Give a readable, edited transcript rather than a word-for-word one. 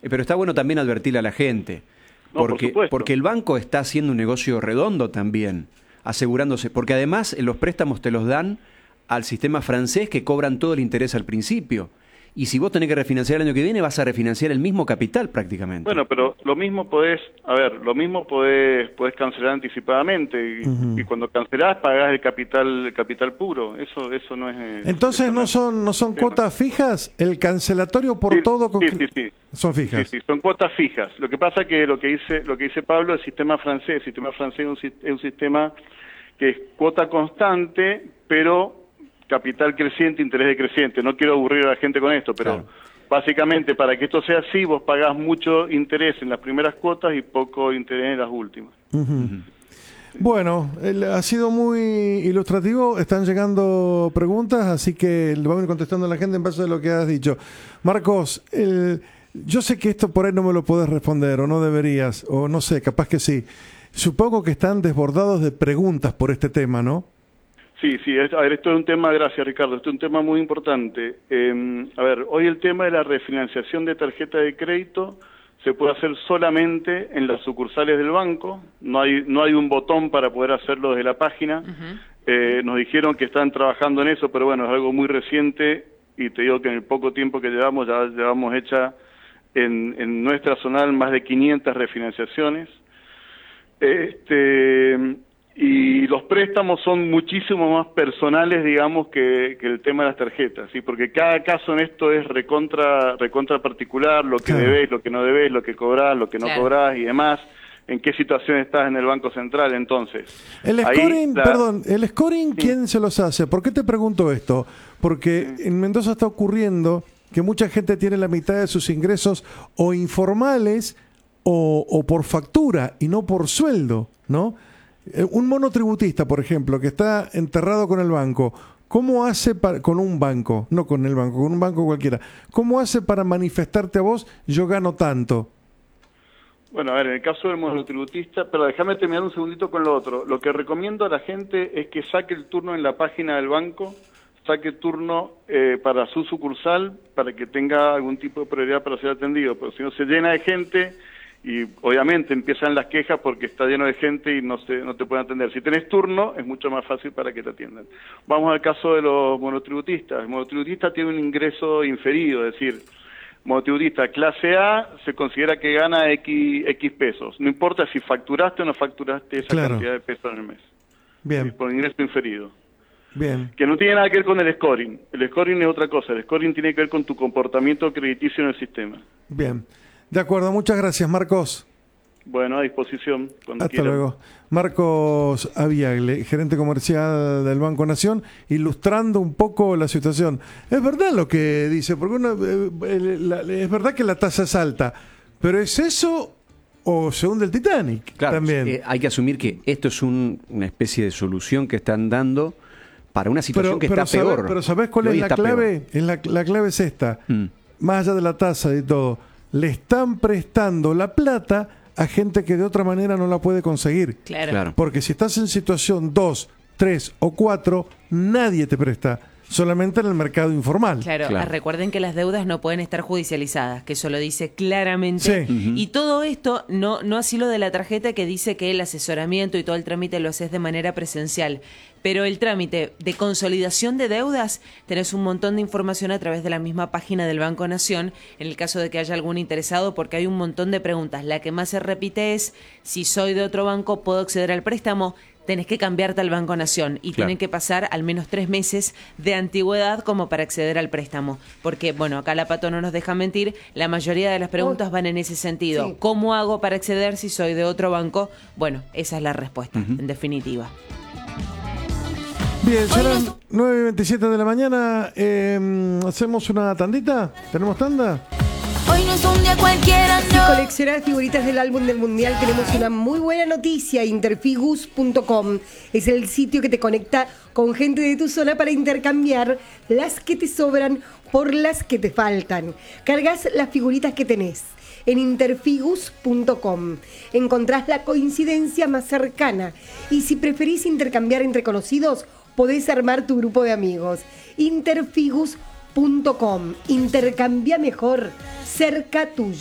Pero está bueno también advertirle a la gente, No, por porque supuesto. el banco está haciendo un negocio redondo también, asegurándose, porque además los préstamos te los dan al sistema francés que cobran todo el interés al principio. Y si vos tenés que refinanciar el año que viene, vas a refinanciar el mismo capital prácticamente. Bueno, pero lo mismo podés cancelar anticipadamente y cuando cancelás pagás el capital puro. Eso no es. Entonces no son cuotas fijas, el cancelatorio por todo. Sí. Son fijas. Sí, son cuotas fijas. Lo que pasa que lo que dice Pablo, el sistema francés es un sistema que es cuota constante, pero capital creciente, interés decreciente. No quiero aburrir a la gente con esto, pero claro, básicamente para que esto sea así, vos pagás mucho interés en las primeras cuotas y poco interés en las últimas. Bueno, ha sido muy ilustrativo, están llegando preguntas, así que le vamos a ir contestando a la gente en base a lo que has dicho. Marcos, yo sé que esto por ahí no me lo podés responder, o no deberías, o no sé, capaz que sí. Supongo que están desbordados de preguntas por este tema, ¿no? Sí, esto es un tema, gracias Ricardo, esto es un tema muy importante. Hoy el tema de la refinanciación de tarjeta de crédito se puede hacer solamente en las sucursales del banco, no hay un botón para poder hacerlo desde la página. Nos dijeron que están trabajando en eso, pero bueno, es algo muy reciente y te digo que en el poco tiempo que llevamos, ya llevamos hecha en nuestra zonal más de 500 refinanciaciones. Y los préstamos son muchísimo más personales, digamos, que el tema de las tarjetas, ¿sí? Porque cada caso en esto es recontra particular, lo que debés, lo que no debés, lo que cobrás, lo que no cobrás y demás, en qué situación estás en el Banco Central, entonces. El scoring, ¿quién se los hace? ¿Por qué te pregunto esto? Porque en Mendoza está ocurriendo que mucha gente tiene la mitad de sus ingresos o informales o por factura y no por sueldo, ¿no? Un monotributista, por ejemplo, que está enterrado con el banco, ¿cómo hace con un banco? No con el banco, con un banco cualquiera. ¿Cómo hace para manifestarte a vos, yo gano tanto? Bueno, en el caso del monotributista, pero déjame terminar un segundito con lo otro. Lo que recomiendo a la gente es que saque el turno en la página del banco, saque el turno para su sucursal, para que tenga algún tipo de prioridad para ser atendido, pero si no se llena de gente y obviamente empiezan las quejas porque está lleno de gente y no te pueden atender. Si tenés turno, es mucho más fácil para que te atiendan. Vamos al caso de los monotributistas. El monotributista tiene un ingreso inferido, es decir, monotributista clase A se considera que gana X pesos. No importa si facturaste o no facturaste esa cantidad de pesos en el mes. Bien. Por ingreso inferido. Bien. Que no tiene nada que ver con el scoring. El scoring es otra cosa. El scoring tiene que ver con tu comportamiento crediticio en el sistema. Bien. De acuerdo, muchas gracias, Marcos. Bueno, a disposición. Hasta quieran. Luego. Marcos Aviagle, gerente comercial del Banco Nación, ilustrando un poco la situación. Es verdad lo que dice, porque es verdad que la tasa es alta, pero ¿es eso o se hunde el Titanic? Claro, también. Hay que asumir que esto es una especie de solución que están dando para una situación que está peor. Pero ¿sabés cuál es la clave? La clave es esta. Más allá de la tasa y todo, le están prestando la plata a gente que de otra manera no la puede conseguir. Claro. Porque si estás en situación 2, 3 o 4, nadie te presta. Solamente en el mercado informal. Claro. Recuerden que las deudas no pueden estar judicializadas, que eso lo dice claramente. Sí. Y todo esto, no así lo de la tarjeta que dice que el asesoramiento y todo el trámite lo haces de manera presencial. Pero el trámite de consolidación de deudas, tenés un montón de información a través de la misma página del Banco Nación, en el caso de que haya algún interesado, porque hay un montón de preguntas. La que más se repite es, si soy de otro banco, ¿puedo acceder al préstamo? Tenés que cambiarte al Banco Nación y tienen que pasar al menos 3 meses de antigüedad como para acceder al préstamo. Porque, bueno, acá la Pato no nos deja mentir, la mayoría de las preguntas van en ese sentido. Sí. ¿Cómo hago para acceder si soy de otro banco? Bueno, esa es la respuesta, en definitiva. Bien, serán 9:27 de la mañana. ¿Hacemos una tandita? ¿Tenemos tanda? Hoy no es un día cualquiera, no. Si coleccionas figuritas del álbum del Mundial, tenemos una muy buena noticia. Interfigus.com es el sitio que te conecta con gente de tu zona para intercambiar las que te sobran por las que te faltan. Cargas las figuritas que tenés. En interfigus.com encontrás la coincidencia más cercana. Y si preferís intercambiar entre conocidos, podés armar tu grupo de amigos. Interfigus.com. Intercambia mejor, cerca tuyo.